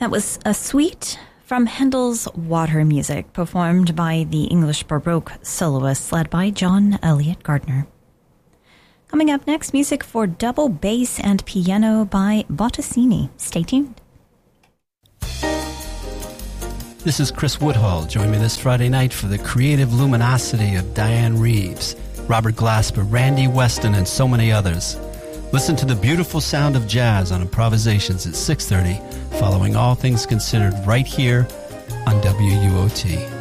That was a suite from Handel's Water Music, performed by the English Baroque soloists led by John Eliot Gardner. Coming up next, music for double bass and piano by Bottesini. Stay tuned. This is Chris Woodhull. Join me this Friday night for the creative luminosity of Diane Reeves, Robert Glasper, Randy Weston, and so many others. Listen to the beautiful sound of jazz on Improvisations at 6:30, following All Things Considered right here on WUOT.